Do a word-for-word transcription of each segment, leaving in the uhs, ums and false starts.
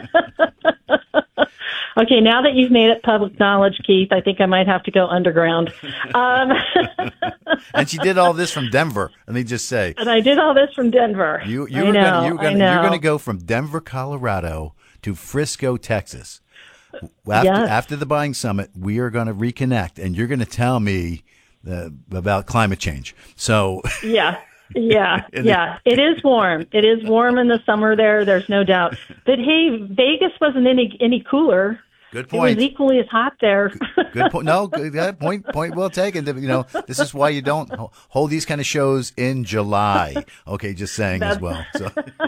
Okay, now that you've made it public knowledge, Keith, I think I might have to go underground. Um, and she did all this from Denver. Let me just say. And I did all this from Denver. You, you I were know, gonna, you were gonna, I know. you're going to go from Denver, Colorado, to Frisco, Texas. After, Yes. after the buying summit, we are going to reconnect, and you're going to tell me uh, about climate change. So, Yeah. Yeah, yeah. It is warm. It is warm in the summer there. There's no doubt. But hey, Vegas wasn't any any cooler. good point. It was equally as hot there. Good point. No, good good point. Point well taken. You know, this is why you don't hold these kind of shows in July. Okay, just saying as well. So.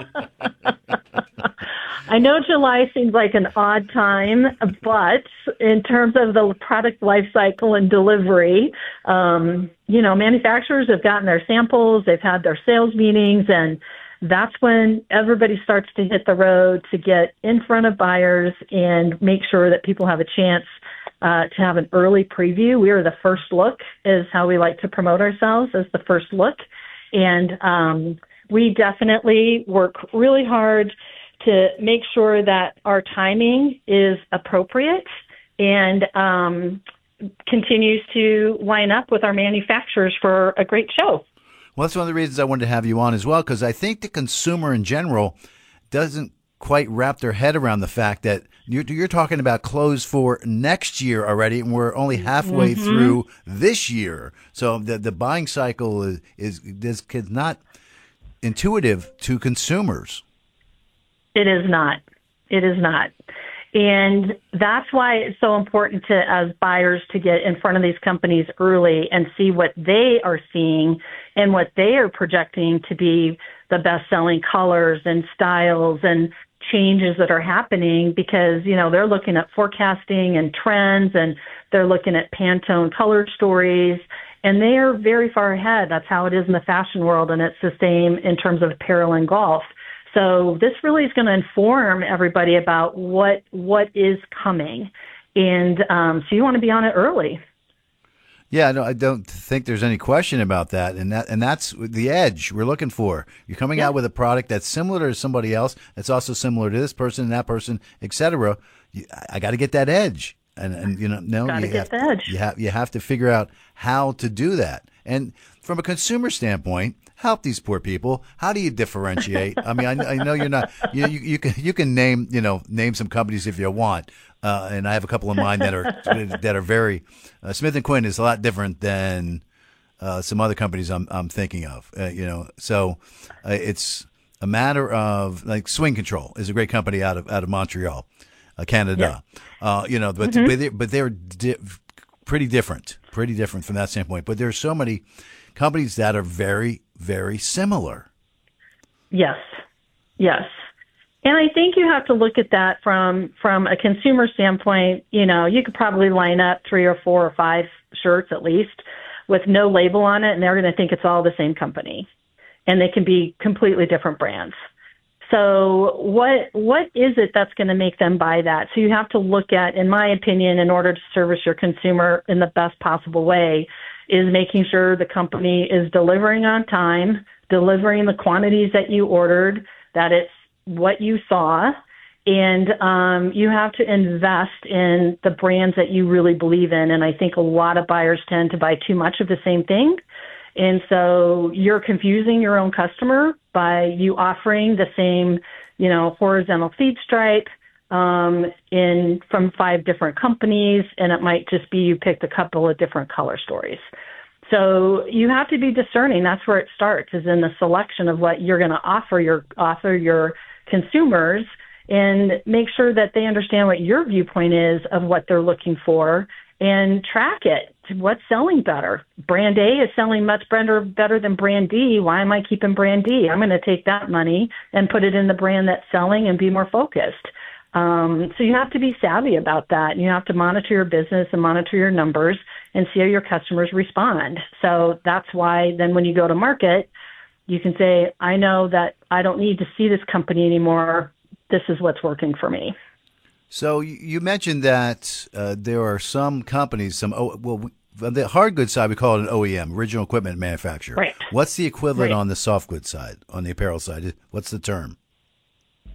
I know July seems like an odd time, but in terms of the product life cycle and delivery, um, you know, manufacturers have gotten their samples, they've had their sales meetings, and that's when everybody starts to hit the road to get in front of buyers and make sure that people have a chance uh, to have an early preview. We are the first look is how we like to promote ourselves, as the first look. And um, we definitely work really hard to make sure that our timing is appropriate and um, continues to line up with our manufacturers for a great show. Well, that's one of the reasons I wanted to have you on as well, because I think the consumer in general doesn't quite wrap their head around the fact that you're, you're talking about clothes for next year already, and we're only halfway Mm-hmm. through this year. So the the buying cycle is is, is not intuitive to consumers. It is not. It is not. And that's why it's so important to, as buyers, to get in front of these companies early and see what they are seeing and what they are projecting to be the best-selling colors and styles and changes that are happening, because, you know, they're looking at forecasting and trends, and they're looking at Pantone color stories, and they are very far ahead. That's how it is in the fashion world, and it's the same in terms of apparel and golf. So this really is going to inform everybody about what what is coming. And um, so you want to be on it early. Yeah, no, I don't think there's any question about that, and that and that's the edge we're looking for. You're coming Yeah. out with a product that's similar to somebody else, that's also similar to this person and that person, et cetera. You- I got to get that edge, and and you know, no, Gotta you get have, the edge. You have you have to figure out how to do that. And from a consumer standpoint, help these poor people. How do you differentiate? I mean, I, I know you're not. You, you you can you can name you know name some companies if you want. Uh, and I have a couple of mine that are that are very uh, Smith and Quinn is a lot different than uh, some other companies I'm I'm thinking of. Uh, you know, so uh, it's a matter of like Swing Control is a great company out of out of Montreal, uh, Canada. Uh, you know, but Mm-hmm. but, they, but they're di- pretty different, pretty different from that standpoint. But there's so many companies that are very very similar. Yes, yes. And I think you have to look at that from from a consumer standpoint. You know, you could probably line up three or four or five shirts at least with no label on it, and they're going to think it's all the same company, and they can be completely different brands. So what what is it that's going to make them buy that? So you have to look at, in my opinion, in order to service your consumer in the best possible way, is making sure the company is delivering on time, delivering the quantities that you ordered, that it's what you saw, and um, you have to invest in the brands that you really believe in. And I think a lot of buyers tend to buy too much of the same thing. And so you're confusing your own customer by you offering the same, you know, horizontal feed stripe um, in from five different companies, and it might just be you picked a couple of different color stories. So you have to be discerning. That's where it starts, is in the selection of what you're going to offer your offer your consumers, and make sure that they understand what your viewpoint is of what they're looking for, and track it. What's selling better? Brand A is selling much better better than brand D. Why am I keeping brand D? I'm going to take that money and put it in the brand that's selling and be more focused. Um, so you have to be savvy about that. You have to monitor your business and monitor your numbers and see how your customers respond. So that's why then when you go to market, you can say, I know that I don't need to see this company anymore. This is what's working for me. So you you mentioned that uh, there are some companies, some oh, well, we, on the hard goods side, we call it an O E M, original equipment manufacturer. Right. What's the equivalent Right. on the soft goods side, on the apparel side? What's the term?